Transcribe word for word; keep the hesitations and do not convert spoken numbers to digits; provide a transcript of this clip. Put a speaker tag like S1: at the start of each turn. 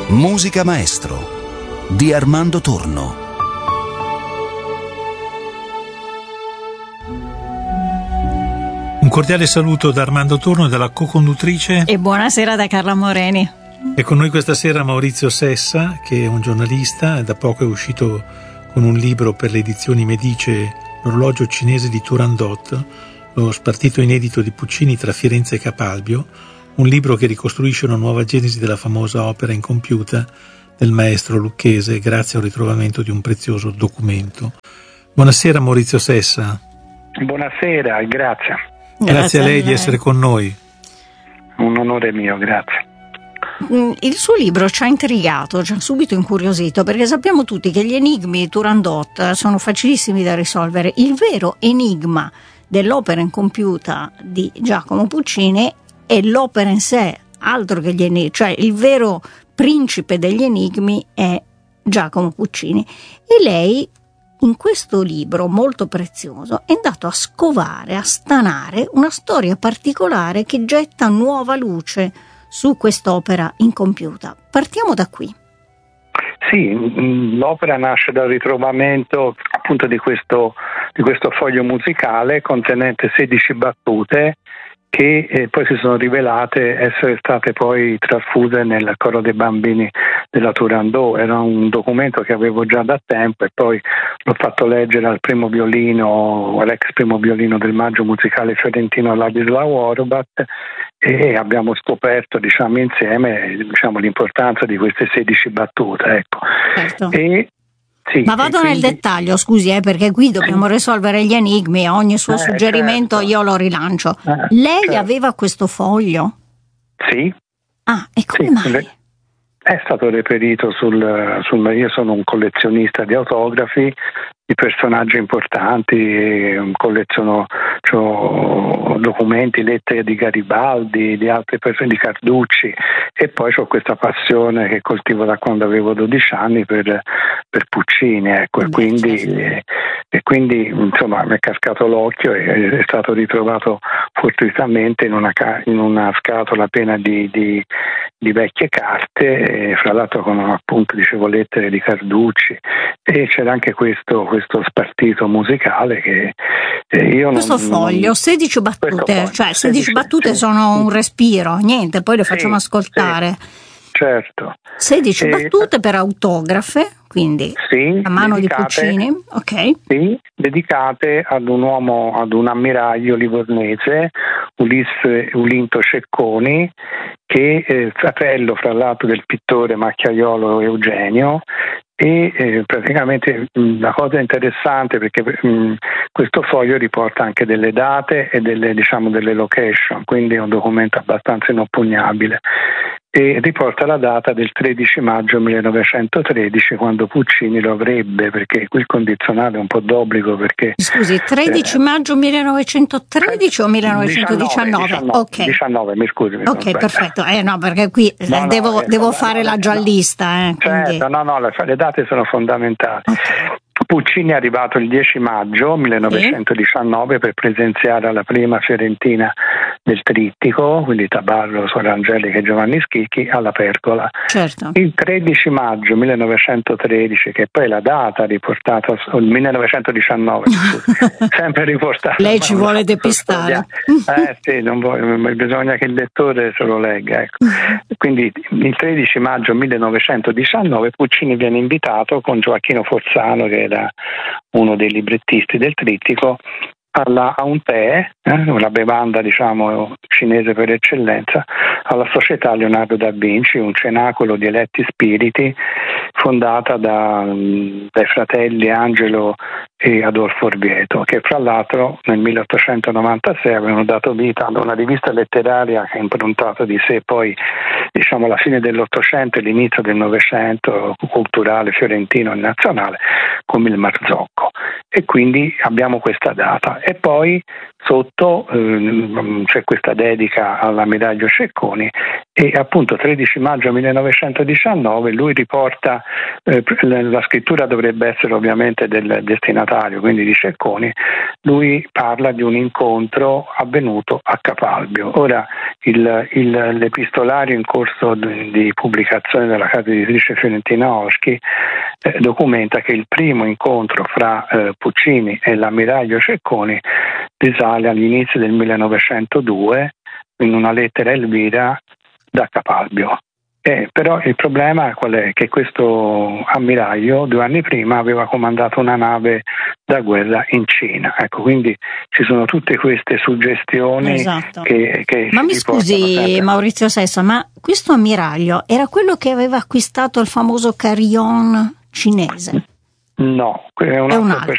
S1: Musica Maestro di Armando Torno.
S2: Un cordiale saluto da Armando Torno e dalla co-conduttrice.
S3: E buonasera da Carla Moreni.
S2: E con noi questa sera Maurizio Sessa, che è un giornalista e da poco è uscito con un libro per le edizioni Medice, L'orologio cinese di Turandot, lo spartito inedito di Puccini tra Firenze e Capalbio, un libro che ricostruisce una nuova genesi della famosa opera incompiuta del maestro lucchese grazie al ritrovamento di un prezioso documento. Buonasera Maurizio Sessa.
S4: Buonasera, grazie.
S2: Grazie, grazie a lei
S3: a lei
S2: di essere con noi.
S4: Un onore mio, grazie.
S3: Il suo libro ci ha intrigato, ci ha subito incuriosito, perché sappiamo tutti che gli enigmi di Turandot sono facilissimi da risolvere. Il vero enigma dell'opera incompiuta di Giacomo Puccini è l'opera in sé, altro che gli enigmi, cioè il vero principe degli enigmi è Giacomo Puccini. E lei in questo libro molto prezioso è andato a scovare, a stanare una storia particolare che getta nuova luce su quest'opera incompiuta. Partiamo da qui.
S4: Sì, l'opera nasce dal ritrovamento appunto di questo, di questo foglio musicale contenente sedici battute che eh, poi si sono rivelate essere state poi trasfuse nel coro dei bambini della Turandot. Era un documento che avevo già da tempo e poi l'ho fatto leggere al primo violino, all'ex primo violino del Maggio Musicale Fiorentino Ladislao Orobat, e abbiamo scoperto, diciamo, insieme, diciamo, l'importanza di queste sedici battute, ecco.
S3: Certo.
S4: E Sì,
S3: Ma vado
S4: quindi...
S3: nel dettaglio, scusi, eh, perché qui dobbiamo risolvere gli enigmi, ogni suo
S4: eh,
S3: suggerimento
S4: certo.
S3: io lo rilancio.
S4: Eh,
S3: Lei
S4: certo.
S3: aveva questo foglio?
S4: Sì.
S3: Ah, e come
S4: sì,
S3: mai?
S4: È stato reperito sul, sul... Io sono un collezionista di autografi, di personaggi importanti, colleziono c'ho documenti, lettere di Garibaldi, di altre persone, di Carducci, e poi ho questa passione che coltivo da quando avevo dodici anni per, per Puccini, ecco, e quindi, e, e quindi insomma mi è cascato l'occhio e è stato ritrovato fortuitamente in una, in una scatola piena di, di, di vecchie carte, e fra l'altro con appunto, dicevo, lettere di Carducci, e c'era anche questo, questo spartito musicale che eh, io
S3: questo
S4: non,
S3: foglio,
S4: non...
S3: sedici battute,
S4: foglio,
S3: cioè sedici,
S4: sedici
S3: battute
S4: sì.
S3: sono un respiro, niente, poi le
S4: Sì,
S3: facciamo ascoltare.
S4: Sì, certo.
S3: sedici
S4: E...
S3: battute per autografe, quindi
S4: sì,
S3: a mano
S4: dedicate,
S3: di Puccini, ok.
S4: Sì, dedicate ad un uomo, ad un ammiraglio livornese, Ulisse Ulinto Cecconi, che è fratello fra l'altro del pittore macchiaiolo Eugenio. E eh, praticamente mh, la cosa interessante, perché mh, questo foglio riporta anche delle date e delle, diciamo, delle location, quindi è un documento abbastanza inoppugnabile, e riporta la data del tredici maggio millenovecentotredici, quando Puccini lo avrebbe, perché qui il condizionale è un po' d'obbligo, perché
S3: scusi, tredici
S4: eh,
S3: maggio millenovecentotredici o millenovecentodiciannove?
S4: diciannove,
S3: Ok,
S4: diciannove, mi scusi. Mi
S3: ok, perfetto. Eh no, perché qui
S4: no,
S3: eh, devo,
S4: no,
S3: devo
S4: no,
S3: fare
S4: no,
S3: la giallista. Eh,
S4: certo,
S3: quindi...
S4: no, no, le, le date sono fondamentali.
S3: Okay.
S4: Puccini è arrivato il dieci maggio millenovecentodiciannove per presenziare alla prima fiorentina del Trittico, quindi Tabarro, Sora Angelica e Giovanni Schicchi, alla Pergola.
S3: Certo.
S4: Il tredici maggio millenovecentotredici, che poi è la data riportata, il millenovecentodiciannove, sempre riportata.
S3: Lei ci vuole depistare.
S4: Eh sì, non voglio, bisogna che il lettore se lo legga. Ecco. Quindi il tredici maggio millenovecentodiciannove Puccini viene invitato con Gioacchino Forzano, che era uno dei librettisti del Trittico, alla, a un tè, eh, una bevanda diciamo cinese per eccellenza, alla Società Leonardo da Vinci, un cenacolo di eletti spiriti fondata da, dai fratelli Angelo e Adolfo Orvieto, che fra l'altro nel milleottocentonovantasei avevano dato vita ad una rivista letteraria che ha improntato di sé poi, diciamo, la fine dell'Ottocento e l'inizio del Novecento culturale fiorentino e nazionale, come il Marzocco. E quindi abbiamo questa data. E poi sotto eh, c'è questa dedica all'ammiraglio Cecconi, E appunto tredici maggio millenovecentodiciannove lui riporta, eh, la scrittura dovrebbe essere ovviamente del destinatario, quindi di Cecconi, lui parla di un incontro avvenuto a Capalbio. Ora il, il, l'epistolario in corso di, di pubblicazione della casa editrice fiorentina Oschi eh, documenta che il primo incontro fra eh, Puccini e l'ammiraglio Cecconi risale all'inizio del millenovecentodue in una lettera a Elvira da Capalbio. Eh, però il problema qual è? Che questo ammiraglio due anni prima aveva comandato una nave da guerra in Cina. Ecco, quindi ci sono tutte queste suggestioni.
S3: Esatto.
S4: che, che
S3: ma mi scusi sempre. Maurizio Sessa, ma questo ammiraglio era quello che aveva acquistato il famoso Carillon cinese?
S4: No, è un,
S3: è
S4: altro,
S3: un altro